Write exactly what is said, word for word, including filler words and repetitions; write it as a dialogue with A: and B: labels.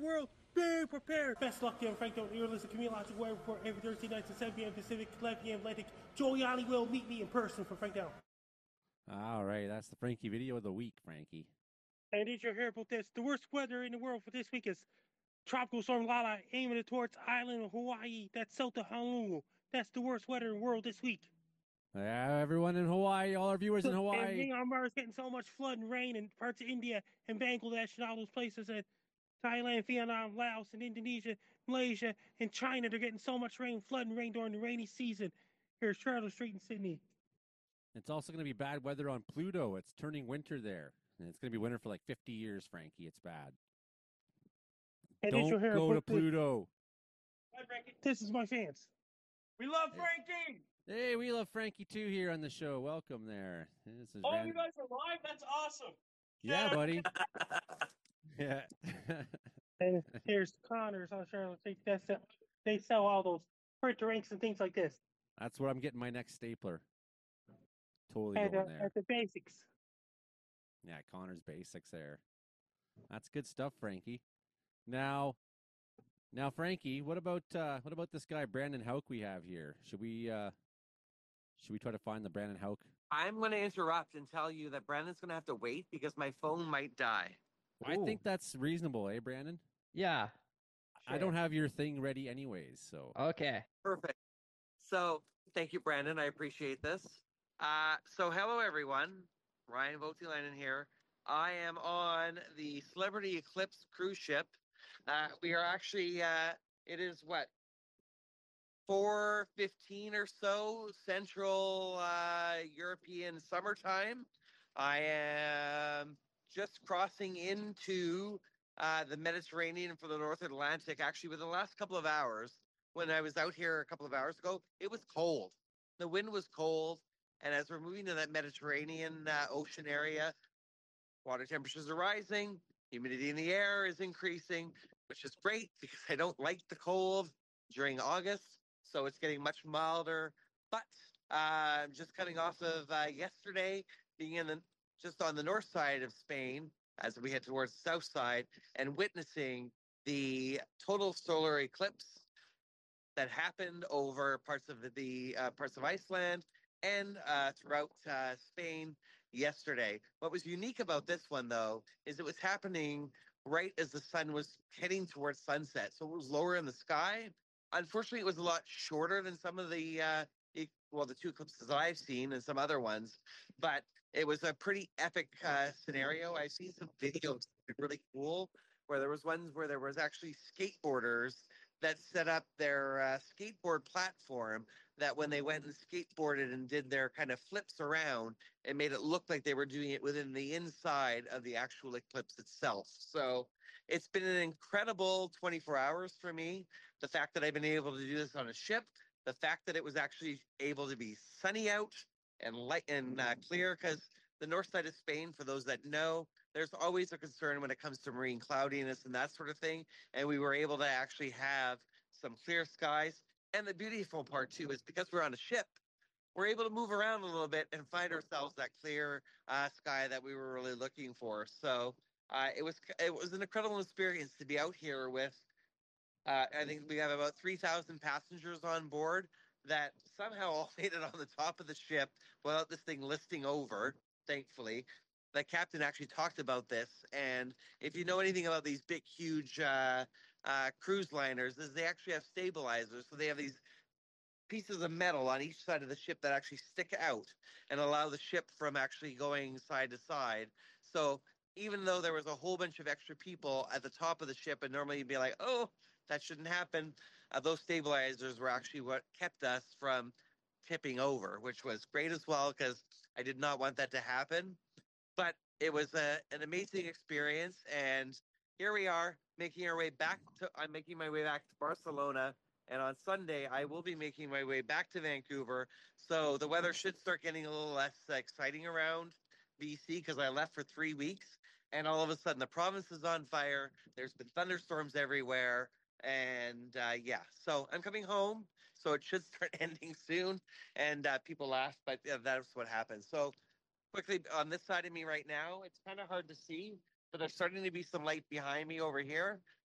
A: world, be prepared. Best luck, Kim Frank. Don't you're listening to Meteorological Weather Report every Thursday nights at seven p.m. Pacific, eleven p.m. Atlantic. Giuliani will meet me in person for Frank Down.
B: All right, that's the Frankie video of the week, Frankie.
A: And did you hear about this? The worst weather in the world for this week is Tropical Storm Lala aiming towards island of Hawaii. That's south of Honolulu. That's the worst weather in the world this week.
B: Yeah, everyone in Hawaii, all our viewers
A: so,
B: in Hawaii.
A: And Myanmar is getting so much flood and rain in parts of India and Bangladesh and all those places. And Thailand, Vietnam, Laos, and Indonesia, Malaysia, and China. They're getting so much rain, flood and rain during the rainy season here at Charlotte Street in Sydney.
B: It's also going to be bad weather on Pluto. It's turning winter there. And it's going to be winter for like fifty years, Frankie. It's bad.
A: And
B: Don't go to Pluto.
A: Hi, Frankie. This is my fans.
C: We love Frankie.
B: Hey, we love Frankie too here on the show. Welcome there. This is
C: oh,
B: Van-
C: you guys are live? That's awesome.
B: Yeah, buddy. yeah.
A: And here's Connors on Charlotte Street. That's the, they sell all those printer inks and things like this.
B: That's where I'm getting my next stapler. Totally
A: and,
B: going
A: uh,
B: there.
A: At the basics.
B: Yeah, Connor's Basics there. That's good stuff, Frankie. Now, now, Frankie, what about uh, what about this guy Brandon Hauk we have here? Should we uh, should we try to find the Brandon Hauk?
D: I'm going to interrupt and tell you that Brandon's going to have to wait because my phone might die.
B: I think that's reasonable, eh, Brandon?
E: Yeah.
B: Sure. I don't have your thing ready anyways, so.
E: Okay.
D: Perfect. So, thank you, Brandon. I appreciate this. Uh, so, hello, everyone. Ryan Voutilainen here. I am on the Celebrity Eclipse cruise ship. Uh, we are actually, uh, it is what, four fifteen or so Central uh, European summertime. I am just crossing into uh, the Mediterranean for the North Atlantic. Actually, within the last couple of hours, when I was out here a couple of hours ago, it was cold. The wind was cold. And as we're moving to that Mediterranean uh, ocean area, water temperatures are rising, humidity in the air is increasing, which is great because I don't like the cold during August. So it's getting much milder. But uh, just coming off of uh, yesterday, being in the just on the north side of Spain as we head towards the south side and witnessing the total solar eclipse that happened over parts of the, the uh, parts of Iceland and uh, throughout uh, Spain yesterday. What was unique about this one, though, is it was happening right as the sun was heading towards sunset. So it was lower in the sky. Unfortunately, it was a lot shorter than some of the, uh, e- well, the two eclipses that I've seen and some other ones. But it was a pretty epic uh, scenario. I've seen some videos that were really cool where there was ones where there was actually skateboarders that set up their uh, skateboard platform that when they went and skateboarded and did their kind of flips around, it made it look like they were doing it within the inside of the actual eclipse itself. So it's been an incredible twenty-four hours for me. The fact that I've been able to do this on a ship, the fact that it was actually able to be sunny out and light and uh, clear, because the north side of Spain, for those that know, there's always a concern when it comes to marine cloudiness and that sort of thing. And we were able to actually have some clear skies. And the beautiful part, too, is because we're on a ship, we're able to move around a little bit and find ourselves that clear uh, sky that we were really looking for. So uh, it was it was an incredible experience to be out here with, uh, I think we have about three thousand passengers on board that somehow all made it on the top of the ship without this thing listing over, thankfully. The captain actually talked about this, and if you know anything about these big, huge uh, uh, cruise liners, is they actually have stabilizers. So they have these pieces of metal on each side of the ship that actually stick out and allow the ship from actually going side to side. So even though there was a whole bunch of extra people at the top of the ship, and normally you'd be like, oh, that shouldn't happen, uh, those stabilizers were actually what kept us from tipping over, which was great as well because I did not want that to happen. But it was a, an amazing experience, and here we are making our way back to. I'm making my way back to Barcelona, and on Sunday I will be making my way back to Vancouver. So the weather should start getting a little less exciting around B C because I left for three weeks, and all of a sudden the province is on fire. There's been thunderstorms everywhere, and uh, yeah, so I'm coming home. So it should start ending soon, and uh, people laugh, but yeah, that's what happens. So. Quickly, on this side of me right now, it's kind of hard to see, but there's starting to be some light behind me over here.